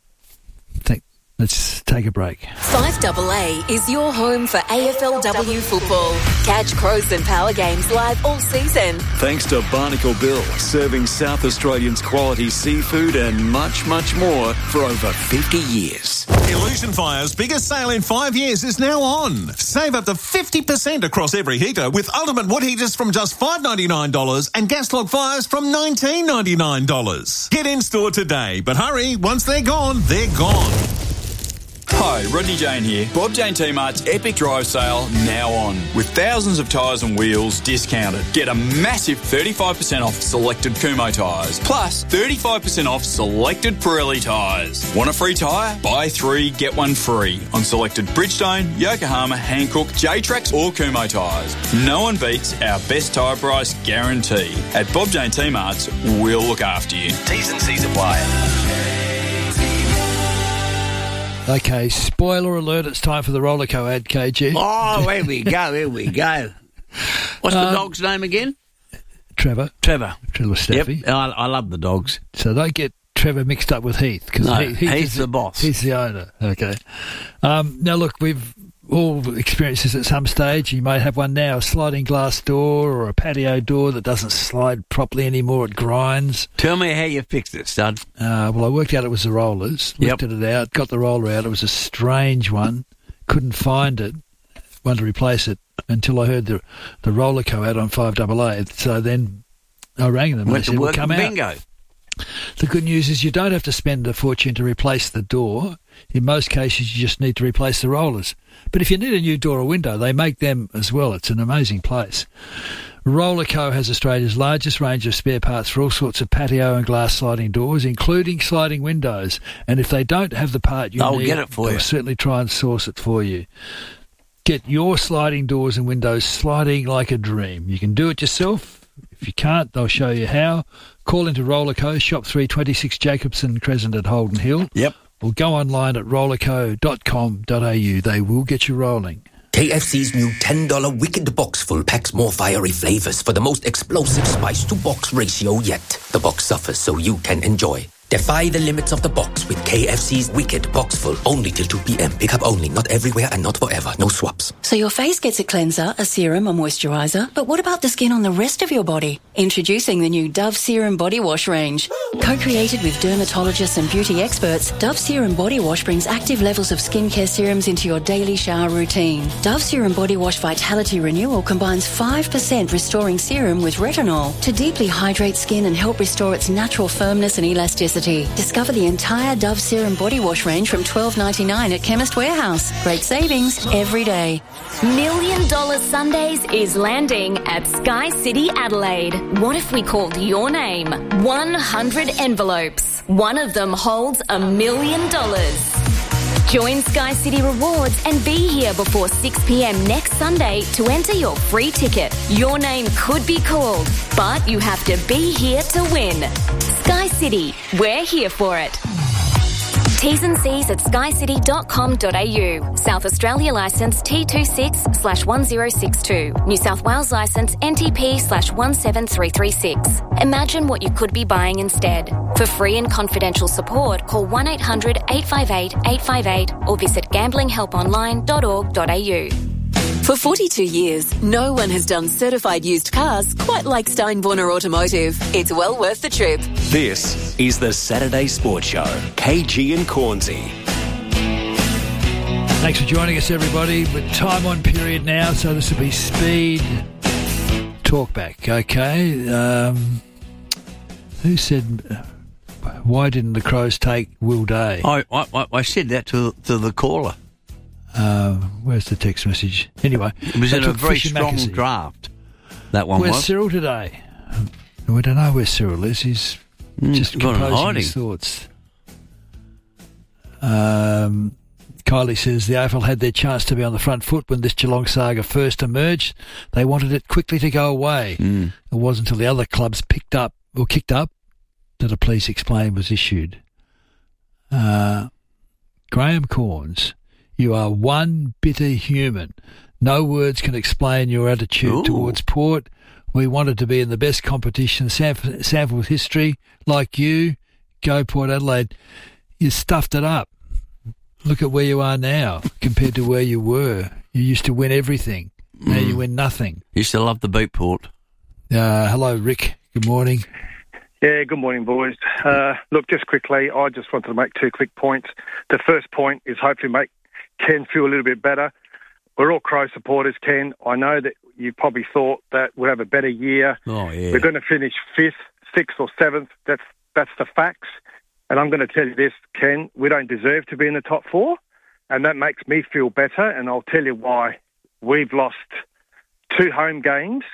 Speaker 3: Let's take a break.
Speaker 11: 5AA is your home for AFLW football. Catch Crows and Power games live all season.
Speaker 1: Thanks to Barnacle Bill, serving South Australians quality seafood and much, much more for over 50 years.
Speaker 22: Illusion Fire's biggest sale in 5 years is now on. Save up to 50% across every heater with ultimate wood heaters from just $5.99 and gas log fires from $19.99. Get in store today, but hurry, once they're gone, they're gone.
Speaker 23: Hi, Rodney Jane here. Bob Jane T-Mart's Epic Drive Sale now on. With thousands of tyres and wheels discounted. Get a massive 35% off selected Kumho tyres. Plus 35% off selected Pirelli tyres. Want a free tyre? Buy 3, get 1 free. On selected Bridgestone, Yokohama, Hankook, J-Trax or Kumho tyres. No one beats our best tyre price guarantee. At Bob Jane T-Mart's, we'll look after you.
Speaker 6: T's and C's apply.
Speaker 3: Okay, spoiler alert, it's time for the Rollerco ad, KG.
Speaker 2: Oh, here we go. What's the dog's name again?
Speaker 3: Trevor Steffi.
Speaker 2: Yep, I love the dogs.
Speaker 3: So don't get Trevor mixed up with Heath, because
Speaker 2: he's the boss.
Speaker 3: He's the owner. Okay. Now, look, we've all experienced this at some stage. You might have one now, a sliding glass door or a patio door that doesn't slide properly anymore. It grinds.
Speaker 2: Tell me how you fixed it, stud.
Speaker 3: Well, I worked out it was the rollers. Lifted it out, got the roller out. It was a strange one. Couldn't find it. Wanted to replace it until I heard the Rollerco out on 5AA. So then I rang them.
Speaker 2: Went
Speaker 3: they said,
Speaker 2: to work
Speaker 3: come
Speaker 2: bingo.
Speaker 3: Out. The good news is you don't have to spend a fortune to replace the door. In most cases, you just need to replace the rollers. But if you need a new door or window, they make them as well. It's an amazing place. Rollerco has Australia's largest range of spare parts for all sorts of patio and glass sliding doors, including sliding windows. And if they don't have the part you need,
Speaker 2: get it for
Speaker 3: they'll
Speaker 2: you.
Speaker 3: certainly try and source it for you. Get your sliding doors and windows sliding like a dream. You can do it yourself. If you can't, they'll show you how. Call into Rollerco, shop 326 Jacobson Crescent at Holden Hill.
Speaker 2: Yep.
Speaker 3: Or go online at rollerco.com.au. They will get you rolling.
Speaker 24: KFC's new $10 Wicked Box Full packs more fiery flavors for the most explosive spice-to-box ratio yet. The box suffers so you can enjoy. Defy the limits of the box with KFC's Wicked Box Full, only till 2 p.m. Pick up only, not everywhere and not forever. No swaps.
Speaker 25: So your face gets a cleanser, a serum, a moisturiser, but what about the skin on the rest of your body? Introducing the new Dove Serum Body Wash range. Co-created with dermatologists and beauty experts, Dove Serum Body Wash brings active levels of skincare serums into your daily shower routine. Dove Serum Body Wash Vitality Renewal combines 5% restoring serum with retinol to deeply hydrate skin and help restore its natural firmness and elasticity. Discover the entire Dove Serum Body Wash range from $12.99 at Chemist Warehouse. Great savings every day.
Speaker 26: $1 Million Sundays is landing at Sky City Adelaide. What if we called your name? 100 envelopes. One of them holds $1 million. Join Sky City Rewards and be here before 6 p.m. next Sunday to enter your free ticket. Your name could be called, but you have to be here to win. Sky City, we're here for it. T's and C's at skycity.com.au. South Australia licence T26/1062. New South Wales licence NTP/17336. Imagine what you could be buying instead. For free and confidential support, call 1-800-858-858 or visit gamblinghelponline.org.au.
Speaker 11: For 42 years, no one has done certified used cars quite like Steinborner Automotive. It's well worth the trip.
Speaker 13: This is the Saturday Sports Show. KG and Cornsey.
Speaker 3: Thanks for joining us, everybody. With time on period now, so this will be speed talkback. Okay. Who said? Why didn't the Crows take Will Day?
Speaker 2: I said that to the caller.
Speaker 3: Where's the text message? Anyway,
Speaker 2: it was in a very strong draft. That one
Speaker 3: Where's
Speaker 2: was.
Speaker 3: Cyril today? We don't know where Cyril is. He's just composing his thoughts. Kylie says the AFL had their chance to be on the front foot when this Geelong saga first emerged. They wanted it quickly to go away. It wasn't until the other clubs kicked up that a police explain was issued. Graham Corns, you are one bitter human. No words can explain your attitude towards Port. We wanted to be in the best competition, sample history, like you. Go Port Adelaide. You stuffed it up. Look at where you are now compared to where you were. You used to win everything. Now you win nothing.
Speaker 2: Used to love the beat, Port.
Speaker 3: Hello, Rick. Good morning.
Speaker 4: Yeah, good morning, boys. Look, just quickly, I just wanted to make 2 quick points. The first point is hopefully make Ken feel a little bit better. We're all Crow supporters, Ken. I know that you probably thought that we'll have a better year.
Speaker 2: Oh, yeah.
Speaker 4: We're going to finish 5th, 6th or 7th. That's the facts. And I'm going to tell you this, Ken, we don't deserve to be in the top 4, and that makes me feel better, and I'll tell you why. We've lost 2 home games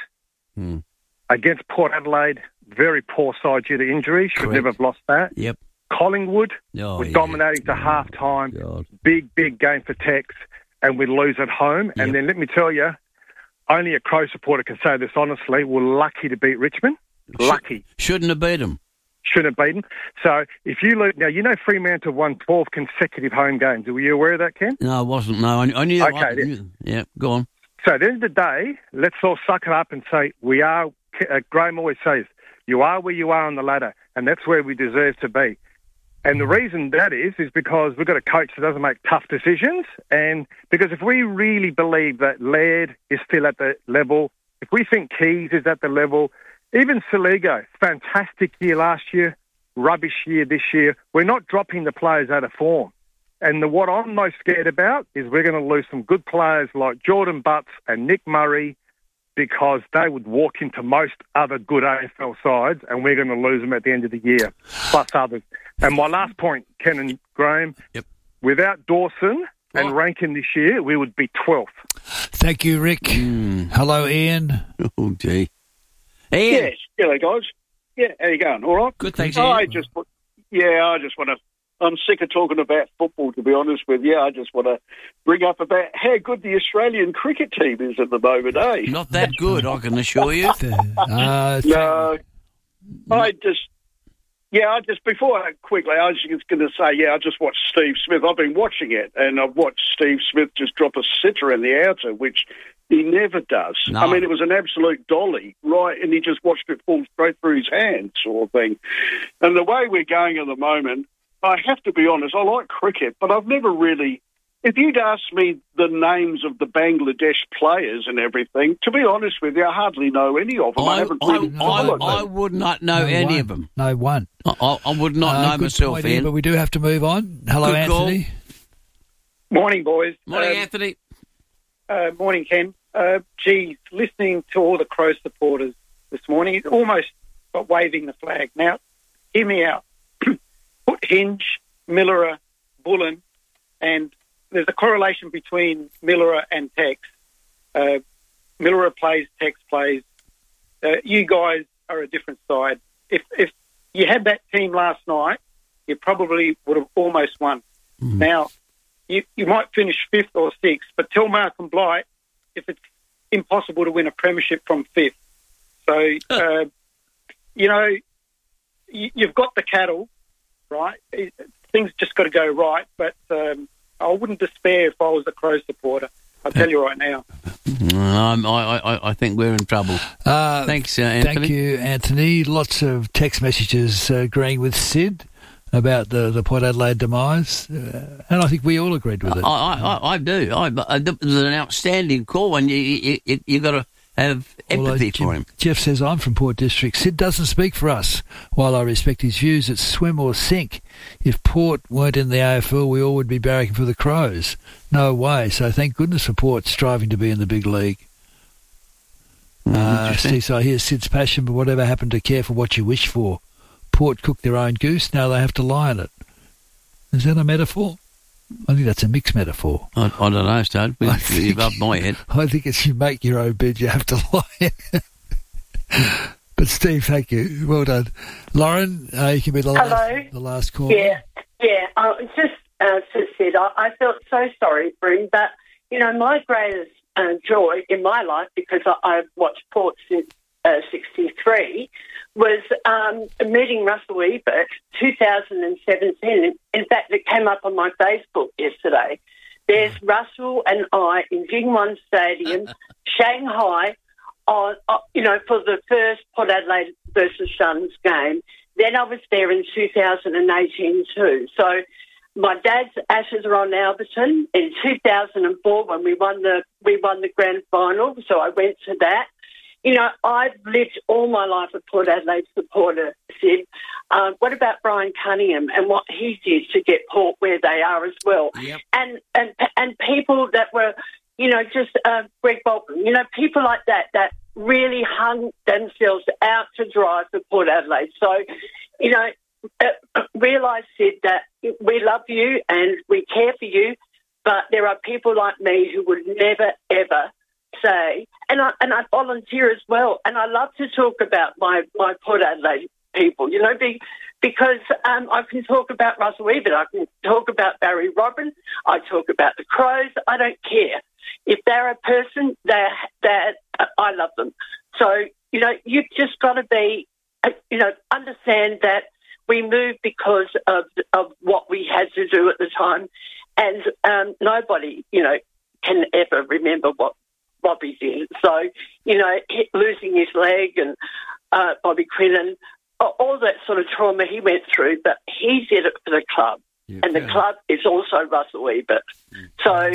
Speaker 4: against Port Adelaide. Very poor side due to injury. Should never have lost that.
Speaker 2: Yep.
Speaker 4: Collingwood was dominating to half-time. Big game for Tex, and we lose at home. And then let me tell you, only a Crow supporter can say this honestly, we're lucky to beat Richmond. Lucky.
Speaker 2: Shouldn't have beat them.
Speaker 4: Shouldn't have beaten. So if you look... Now, you know Fremantle won 12 consecutive home games. Were you aware of that, Ken?
Speaker 2: No, I wasn't. No, I knew that.
Speaker 4: Okay.
Speaker 2: Yeah, go on.
Speaker 4: So at the end of the day, let's all suck it up and say, we are... Graham always says, you are where you are on the ladder, and that's where we deserve to be. And the reason that is because we've got a coach that doesn't make tough decisions, and because if we really believe that Laird is still at the level, if we think Keys is at the level, even Saligo, fantastic year last year, rubbish year this year, we're not dropping the players out of form. And what I'm most scared about is we're going to lose some good players like Jordan Butts and Nick Murray, because they would walk into most other good AFL sides, and we're going to lose them at the end of the year, plus others. And my last point, Ken and Graham, without Dawson and Rankin this year, we would be 12th.
Speaker 3: Thank you, Rick. Hello, Ian.
Speaker 2: Oh, gee.
Speaker 5: Ian. Yes, hello, guys. Yeah, how you going? All right?
Speaker 2: Good, thanks,
Speaker 5: Ian.
Speaker 2: Ian.
Speaker 5: I just want to... I'm sick of talking about football, to be honest with you. I just want to bring up about how good the Australian cricket team is at the moment, eh?
Speaker 2: Not that good, I can assure you.
Speaker 5: No. Quickly, I was just going to say, I just watched Steve Smith. I've been watching it, and I've watched Steve Smith just drop a sitter in the outer, which he never does.
Speaker 2: No.
Speaker 5: I mean, it was an absolute dolly, right? And he just watched it fall straight through his hand, sort of thing. And the way we're going at the moment, I have to be honest, I like cricket, but I've never really... If you'd asked me the names of the Bangladesh players and everything, to be honest with you, I hardly know any of them.
Speaker 2: I would not know any of them.
Speaker 3: No one.
Speaker 2: I would not know myself, Ian.
Speaker 3: But we do have to move on. Hello,
Speaker 2: Good
Speaker 3: Anthony.
Speaker 2: Call.
Speaker 7: Morning, boys.
Speaker 2: Morning, Anthony.
Speaker 7: Morning, Ken. Listening to all the Crow supporters this morning, it's almost got waving the flag. Now, hear me out. Put Hinge, Millerer, Bullen, and there's a correlation between Millerer and Tex. Millerer plays, Tex plays. You guys are a different side. If you had that team last night, you probably would have almost won. Now, you might finish 5th or 6th, but tell Malcolm Blight if it's impossible to win a premiership from 5th. So, you've got the cattle, right? things just got to go right. But I wouldn't despair if I was a Crow supporter. I'll tell you right now.
Speaker 2: I think we're in trouble. Thanks, Anthony.
Speaker 3: Thank you, Anthony. Lots of text messages agreeing with Sid about the Port Adelaide demise, and I think we all agreed with it.
Speaker 2: I do. It was an outstanding call, and you got to have empathy for him.
Speaker 3: Jeff says, I'm from Port District. Sid doesn't speak for us. While I respect his views, it's swim or sink. If Port weren't in the AFL, we all would be barracking for the Crows. No way. So thank goodness for Port striving to be in the big league. Steve, so I hear Sid's passion, but whatever happened to care for what you wish for? Port cooked their own goose, now they have to lie on it. Is that a metaphor? I think that's a mixed metaphor.
Speaker 2: I don't know, Stud. You've upped my head.
Speaker 3: I think it's you make your own bed, you have to lie. But Steve, thank you. Well done. Lauren, you can be the last call.
Speaker 9: Yeah. Just said, I felt so sorry for him, but, my greatest joy in my life, because I've watched Port since 63, was meeting Russell Ebert 2017. In fact, it came up on my Facebook yesterday. There's Russell and I in Jingwon Stadium, Shanghai, for the first Port Adelaide versus Suns game. Then I was there in 2018 too. So my dad's ashes are on Alberton. In 2004, when we won the grand final, so I went to that. I've lived all my life a Port Adelaide supporter, Sid. What about Brian Cunningham and what he did to get Port where they are as well? Yep. And people that were, just Greg Bolton, people like that really hung themselves out to dry for Port Adelaide. So, realise, Sid, that we love you and we care for you, but there are people like me who would never, ever say, and I volunteer as well, and I love to talk about my Port Adelaide people, because I can talk about Russell Ebert, I can talk about Barry Robin, I talk about the Crows, I don't care. If they're a person, I love them. So, you've just got to be, understand that we moved because of what we had to do at the time, and nobody, can ever remember what Bobby did. So, losing his leg and Bobby Quinn and all that sort of trauma he went through, but he did it for the club. Yeah, and the club is also Russell Ebert. So,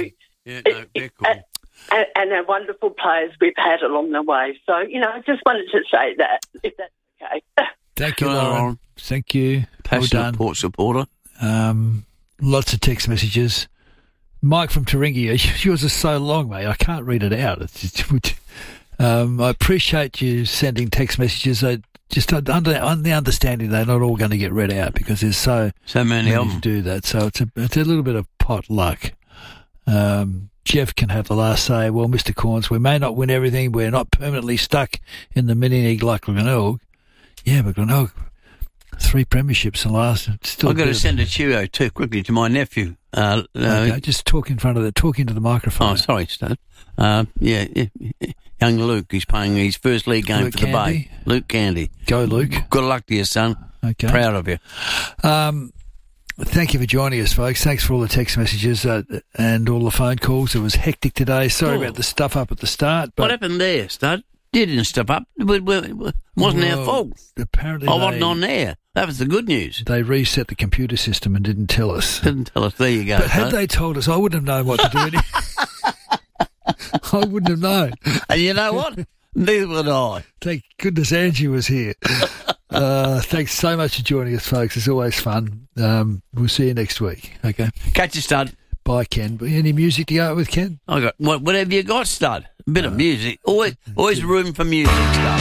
Speaker 9: and our wonderful players we've had along the way. So, I just wanted to say that, if that's okay.
Speaker 3: Thank you, Lauren. Thank you.
Speaker 2: Passionate Port supporter.
Speaker 3: Lots of text messages. Mike from Taringi, yours is so long, mate. I can't read it out. I appreciate you sending text messages. I just on the understanding they're not all going to get read out because there's so
Speaker 2: many of them
Speaker 3: to do that. So it's a little bit of pot luck. Jeff can have the last say. Well, Mr. Corns, we may not win everything. We're not permanently stuck in the mini league like Glenelg. Yeah, but Glenelg, 3 premierships and last.
Speaker 2: I've got to send a cheerio too quickly to my nephew.
Speaker 3: Okay, just talk in front of talk into the microphone.
Speaker 2: Oh, sorry, Stud. Young Luke, he's playing his first league game for the Bay. Luke Candy.
Speaker 3: Go, Luke.
Speaker 2: Good luck to you, son.
Speaker 3: Okay.
Speaker 2: Proud of you.
Speaker 3: Thank you for joining us, folks. Thanks for all the text messages and all the phone calls. It was hectic today. Sorry about the stuff up at the start. But
Speaker 2: what happened there, Stud? You didn't stuff up. It wasn't our fault.
Speaker 3: Apparently
Speaker 2: I wasn't on there. That was the good news.
Speaker 3: They reset the computer system and didn't tell us.
Speaker 2: There you go.
Speaker 3: But had they told us, I wouldn't have known what to do anyway. I wouldn't have known.
Speaker 2: And you know what? Neither would I.
Speaker 3: Thank goodness Angie was here. Thanks so much for joining us, folks. It's always fun. We'll see you next week. Okay.
Speaker 2: Catch you, Stud.
Speaker 3: Bye, Ken. Any music to go with, Ken?
Speaker 2: I got whatever you got, Stud. A bit of music. Always room for music, Stud.